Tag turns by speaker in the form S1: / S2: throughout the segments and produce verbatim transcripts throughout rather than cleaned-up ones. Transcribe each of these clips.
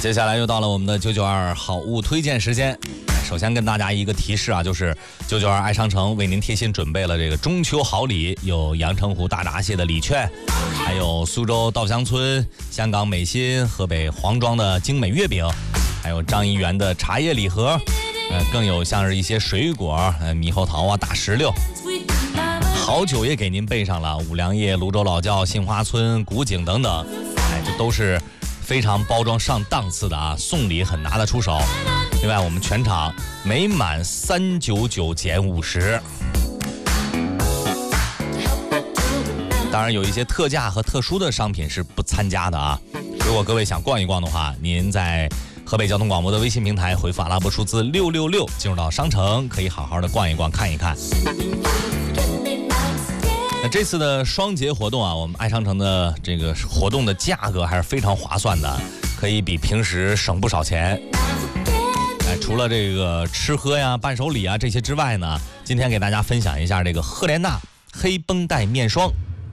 S1: 接下来又到了我们的九九二好物推荐时间。首先跟大家一个提示啊，就是九九二爱商城为您贴心准备了这个中秋好礼，有阳澄湖大闸蟹的礼券，还有苏州稻香村、香港美心、河北黄庄的精美月饼，还有张一元的茶叶礼盒，呃，更有像是一些水果，呃，猕猴桃啊、大石榴。好酒也给您备上了，五粮液、泸州老窖、杏花村、古井等等，哎，这都是非常包装上档次的啊，送礼很拿得出手。另外，我们全场每满三九九减五十。当然，有一些特价和特殊的商品是不参加的啊。如果各位想逛一逛的话，您在河北交通广播的微信平台回复阿拉伯数字六六六，进入到商城，可以好好的逛一逛，看一看。那这次的双节活动啊，我们爱商城的这个活动的价格还是非常划算的，可以比平时省不少钱。哎，除了这个吃喝呀、伴手礼啊这些之外呢，今天给大家分享一下这个赫莲娜黑绷带面霜。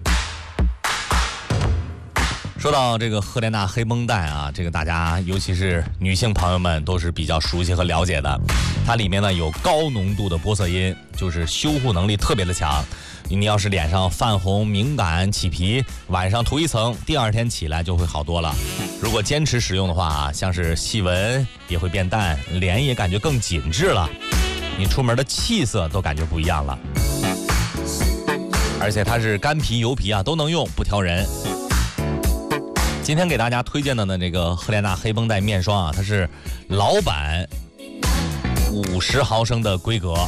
S1: 说到这个赫莲娜黑绷带啊，这个大家尤其是女性朋友们都是比较熟悉和了解的。它里面呢有高浓度的玻色因，就是修护能力特别的强。你要是脸上泛红、敏感、起皮，晚上涂一层，第二天起来就会好多了。如果坚持使用的话啊，像是细纹也会变淡，脸也感觉更紧致了，你出门的气色都感觉不一样了。而且它是干皮、油皮啊都能用，不挑人。今天给大家推荐的呢，这个赫莲娜黑绷带面霜啊，它是老版五十毫升的规格。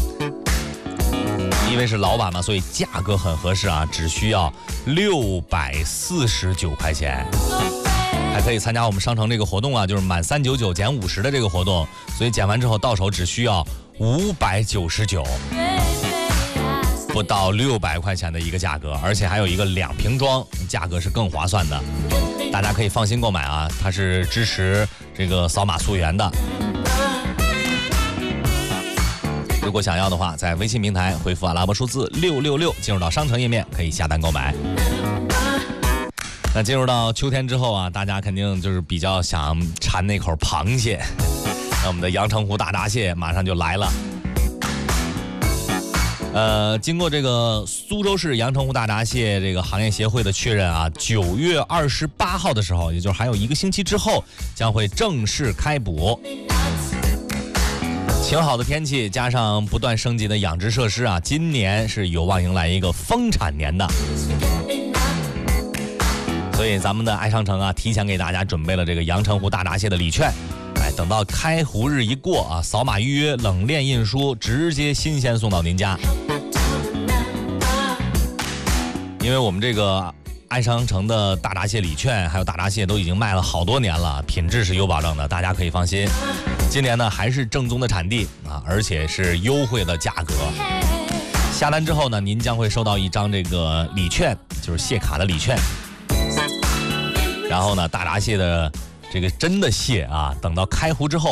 S1: 因为是老版嘛，所以价格很合适啊，只需要六百四十九块钱，还可以参加我们商城这个活动啊，就是满三九九减五十的这个活动，所以减完之后到手只需要五百九十九，不到六百块钱的一个价格，而且还有一个两瓶装，价格是更划算的，大家可以放心购买啊，它是支持这个扫码溯源的。如果想要的话，在微信平台回复阿拉伯数字六六六，进入到商城页面可以下单购买。那进入到秋天之后啊，大家肯定就是比较想馋那口螃蟹，那我们的阳澄湖大闸蟹马上就来了。呃，经过这个苏州市阳澄湖大闸蟹这个行业协会的确认啊，九月二十八号的时候，也就是还有一个星期之后，将会正式开捕。晴好的天气加上不断升级的养殖设施啊，今年是有望迎来一个丰产年的。所以咱们的爱商城啊，提前给大家准备了这个阳澄湖大闸蟹的礼券。哎，等到开湖日一过啊，扫码预约，冷链印书，直接新鲜送到您家。因为我们这个爱商城的大闸蟹礼券还有大闸蟹都已经卖了好多年了，品质是有保证的，大家可以放心。今年呢还是正宗的产地啊，而且是优惠的价格。下单之后呢，您将会收到一张这个礼券，就是蟹卡的礼券。然后呢，大闸蟹的这个真的蟹啊，等到开湖之后